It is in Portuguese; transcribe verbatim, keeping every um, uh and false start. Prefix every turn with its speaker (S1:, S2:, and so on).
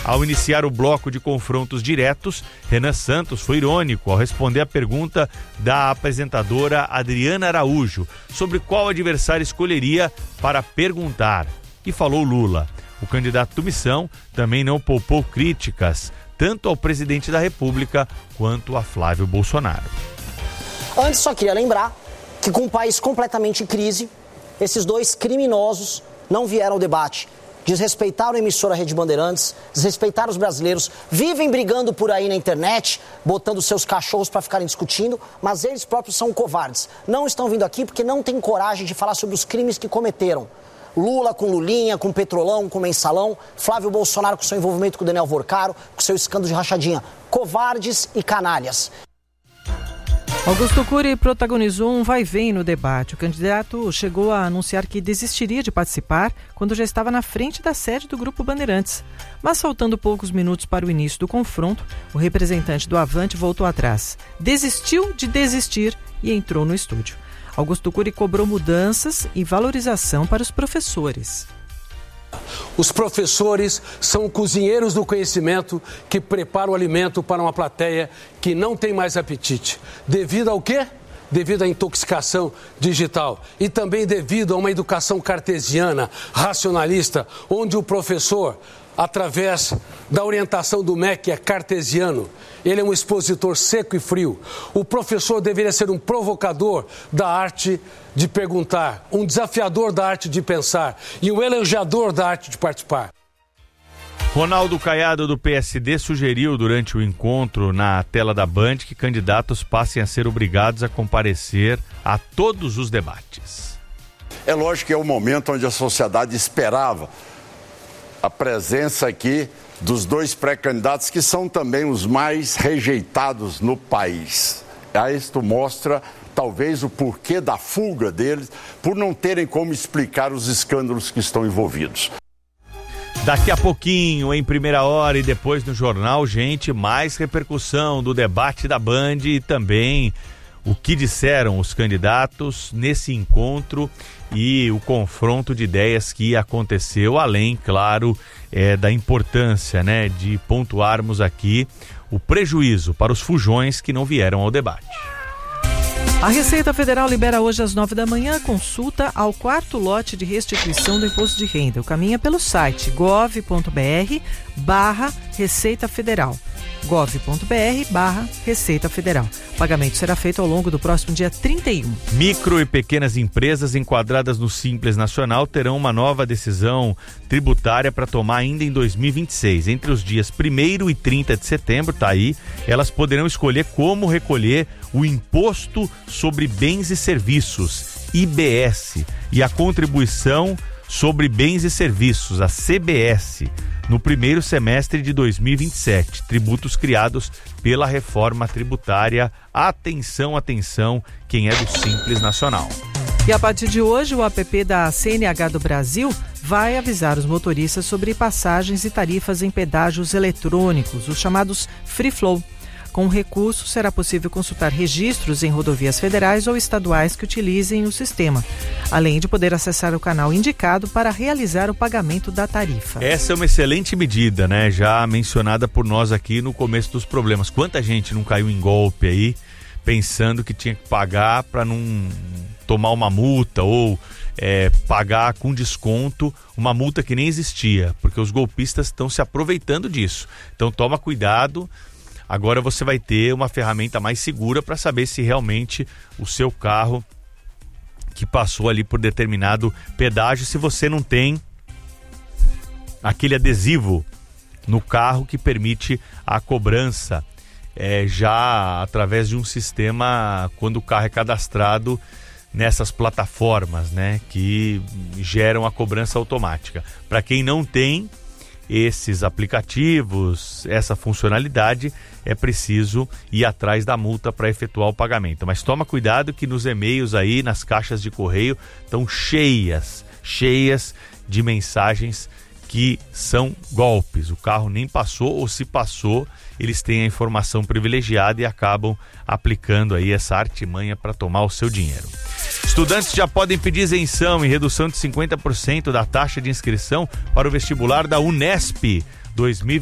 S1: Ao iniciar o bloco de confrontos diretos, Renan Santos foi irônico ao responder a pergunta da apresentadora Adriana Araújo sobre qual adversário escolheria para perguntar. E falou Lula. O candidato do Missão também não poupou críticas, tanto ao presidente da República quanto a Flávio Bolsonaro.
S2: Antes, só queria lembrar que com um país completamente em crise, esses dois criminosos não vieram ao debate. Desrespeitaram a emissora Rede Bandeirantes, desrespeitaram os brasileiros, vivem brigando por aí na internet, botando seus cachorros para ficarem discutindo, mas eles próprios são covardes. Não estão vindo aqui porque não têm coragem de falar sobre os crimes que cometeram. Lula com Lulinha, com Petrolão, com Mensalão, Flávio Bolsonaro com seu envolvimento com Daniel Vorcaro, com seu escândalo de rachadinha. Covardes e canalhas.
S3: Augusto Cury protagonizou um vai-vem no debate. O candidato chegou a anunciar que desistiria de participar quando já estava na frente da sede do Grupo Bandeirantes. Mas faltando poucos minutos para o início do confronto, o representante do Avante voltou atrás. Desistiu de desistir e entrou no estúdio. Augusto Cury cobrou mudanças e valorização para os professores.
S4: Os professores são cozinheiros do conhecimento que preparam o alimento para uma plateia que não tem mais apetite. Devido ao quê? Devido à intoxicação digital e também devido a uma educação cartesiana, racionalista, onde o professor, através da orientação do M E C, é cartesiano, ele é um expositor seco e frio. O professor deveria ser um provocador da arte de perguntar, um desafiador da arte de pensar e um elogiador da arte de participar.
S1: Ronaldo Caiado, do P S D, sugeriu durante o encontro na tela da Band que candidatos passem a ser obrigados a comparecer a todos os debates.
S5: É lógico que é o momento onde a sociedade esperava a presença aqui dos dois pré-candidatos que são também os mais rejeitados no país. Isto mostra talvez o porquê da fuga deles, por não terem como explicar os escândalos que estão envolvidos.
S1: Daqui a pouquinho, em primeira hora e depois no jornal, gente, mais repercussão do debate da Band e também o que disseram os candidatos nesse encontro e o confronto de ideias que aconteceu, além, claro, é, da importância, né, de pontuarmos aqui o prejuízo para os fujões que não vieram ao debate.
S3: A Receita Federal libera hoje às nove da manhã a consulta ao quarto lote de restituição do imposto de renda. O caminho é pelo site gov.br barra Receita Federal. gov.br barra Receita Federal. O pagamento será feito ao longo do próximo dia trinta e um.
S1: Micro e pequenas empresas enquadradas no Simples Nacional terão uma nova decisão tributária para tomar ainda em dois mil e vinte e seis. Entre os dias primeiro e trinta de setembro, tá aí, elas poderão escolher como recolher o Imposto sobre Bens e Serviços, I B S, e a Contribuição sobre Bens e Serviços, a C B S, no primeiro semestre de dois mil e vinte e sete, tributos criados pela reforma tributária. Atenção, atenção, quem é do Simples Nacional.
S3: E a partir de hoje, o app da C N H do Brasil vai avisar os motoristas sobre passagens e tarifas em pedágios eletrônicos, os chamados Free Flow. Com o recurso, será possível consultar registros em rodovias federais ou estaduais que utilizem o sistema, além de poder acessar o canal indicado para realizar o pagamento da tarifa.
S1: Essa é uma excelente medida, né? Já mencionada por nós aqui no começo dos problemas. Quanta gente não caiu em golpe aí, pensando que tinha que pagar para não tomar uma multa ou é, pagar com desconto uma multa que nem existia, porque os golpistas estão se aproveitando disso. Então toma cuidado. Agora você vai ter uma ferramenta mais segura para saber se realmente o seu carro que passou ali por determinado pedágio, se você não tem aquele adesivo no carro que permite a cobrança é, já através de um sistema quando o carro é cadastrado nessas plataformas, né, que geram a cobrança automática. Para quem não tem esses aplicativos, essa funcionalidade, é preciso ir atrás da multa para efetuar o pagamento. Mas toma cuidado que nos e-mails aí, nas caixas de correio, estão cheias, cheias de mensagens que são golpes. O carro nem passou, ou se passou, eles têm a informação privilegiada e acabam aplicando aí essa artimanha para tomar o seu dinheiro. Estudantes já podem pedir isenção e redução de cinquenta por cento da taxa de inscrição para o vestibular da Unesp dois mil e vinte e